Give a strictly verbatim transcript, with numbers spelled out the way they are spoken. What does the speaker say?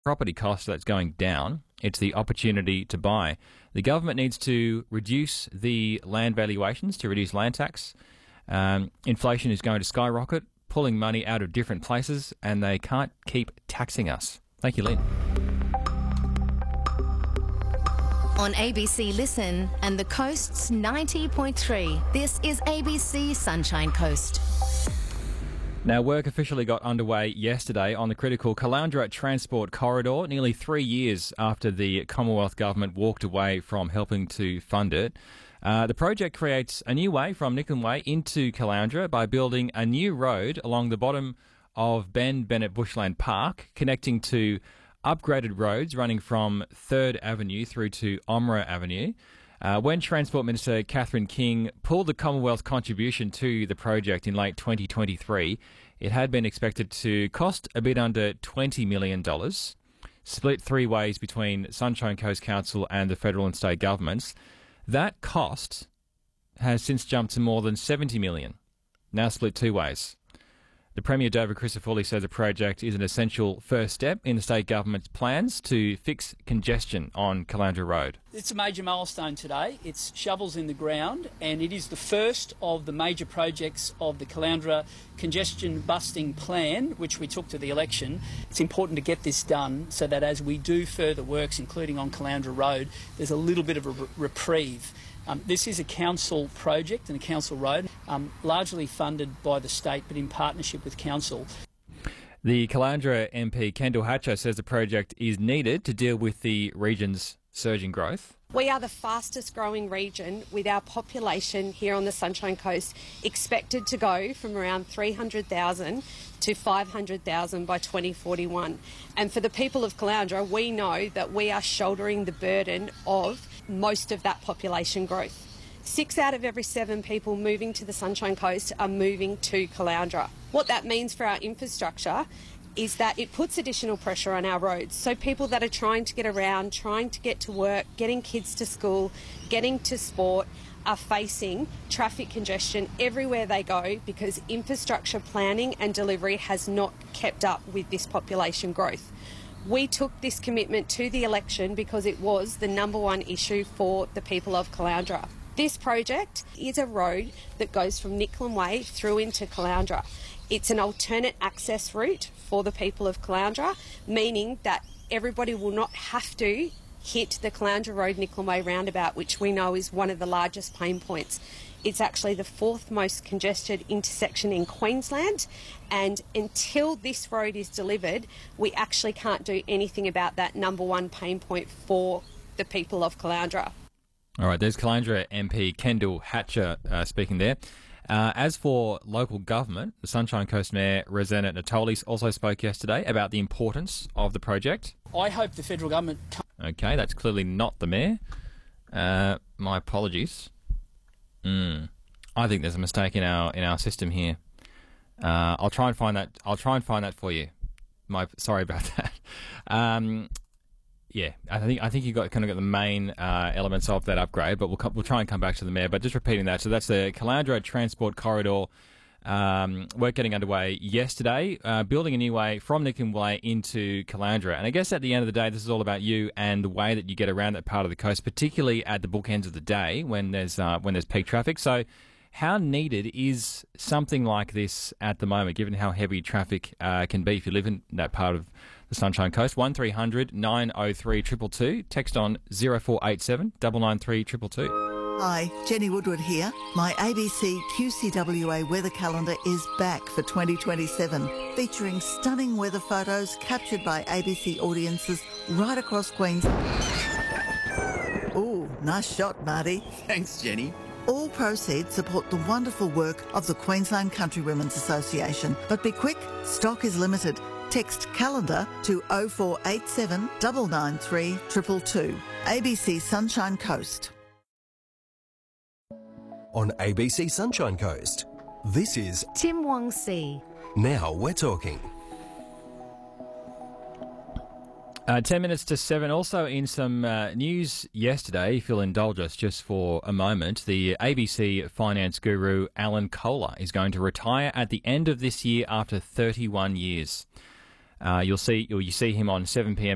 property cost that's going down. It's the opportunity to buy. The government needs to reduce the land valuations, to reduce land tax. Um, inflation is going to skyrocket, pulling money out of different places, and they can't keep taxing us. Thank you, Lynn. On A B C Listen and the Coast's ninety point three, this is A B C Sunshine Coast. Now, work officially got underway yesterday on the critical Caloundra Transport Corridor, nearly three years after the Commonwealth Government walked away from helping to fund it. Uh, the project creates a new way from Nicklin Way into Caloundra by building a new road along the bottom of Ben Bennett Bushland Park, connecting to upgraded roads running from third Avenue through to Omra Avenue. Uh, when Transport Minister Catherine King pulled the Commonwealth contribution to the project in late twenty twenty-three, it had been expected to cost a bit under twenty million dollars, split three ways between Sunshine Coast Council and the federal and state governments. That cost has since jumped to more than seventy million dollars, now split two ways. The Premier David Crisafulli says the project is an essential first step in the state government's plans to fix congestion on Caloundra Road. It's a major milestone today. It's shovels in the ground, and it is the first of the major projects of the Caloundra congestion busting plan, which we took to the election. It's important to get this done so that as we do further works, including on Caloundra Road, there's a little bit of a reprieve. Um, this is a council project and a council road, um, largely funded by the state but in partnership with council. The Caloundra M P Kendall Hatcher says the project is needed to deal with the region's surging growth. We are the fastest growing region, with our population here on the Sunshine Coast expected to go from around three hundred thousand to five hundred thousand by twenty forty-one. And for the people of Caloundra, we know that we are shouldering the burden of most of that population growth. Six out of every seven people moving to the Sunshine Coast are moving to Caloundra. What that means for our infrastructure is that it puts additional pressure on our roads. So people that are trying to get around, trying to get to work, getting kids to school, getting to sport, are facing traffic congestion everywhere they go because infrastructure planning and delivery has not kept up with this population growth. We took this commitment to the election because it was the number one issue for the people of Caloundra. This project is a road that goes from Nicklin Way through into Caloundra. It's an alternate access route for the people of Caloundra, meaning that everybody will not have to hit the Caloundra Road Nicklin Way roundabout, which we know is one of the largest pain points. It's actually the fourth most congested intersection in Queensland, and until this road is delivered, we actually can't do anything about that number one pain point for the people of Caloundra. All right, there's Caloundra M P Kendall Hatcher uh, speaking there. Uh, as for local government, the Sunshine Coast Mayor Rosanna Natolis also spoke yesterday about the importance of the project. I hope the federal government... Okay, that's clearly not the Mayor. Uh, my apologies. Mm. I think there's a mistake in our in our system here. Uh, I'll try and find that. I'll try and find that for you. My sorry about that. Um, yeah, I think I think you got kind of got the main uh, elements of that upgrade, but we'll co- we'll try and come back to the Mayor. But just repeating that, so that's the Caloundra Transport Corridor. Um, work getting underway yesterday, uh, building a new way from Nicklin Way into Caloundra. And I guess at the end of the day, this is all about you and the way that you get around that part of the coast, particularly at the bookends of the day when there's uh, when there's peak traffic. So how needed is something like this at the moment, given how heavy traffic uh, can be if you live in that part of the Sunshine Coast? one three hundred nine oh three two two two. Text on zero four eight seven nine nine three two two two. Hi, Jenny Woodward here. My A B C Q C W A weather calendar is back for twenty twenty-seven, featuring stunning weather photos captured by A B C audiences right across Queensland. Ooh, nice shot, Marty. Thanks, Jenny. All proceeds support the wonderful work of the Queensland Country Women's Association. But be quick, stock is limited. Text calendar to oh four eight seven nine nine three two two two. A B C Sunshine Coast. On A B C Sunshine Coast, this is Tim Wong See. Now We're Talking. Uh, ten minutes to seven. Also in some uh, news yesterday, if you'll indulge us just for a moment, the A B C finance guru Alan Kohler is going to retire at the end of this year after thirty-one years. Uh, you'll see you'll you see him on seven p m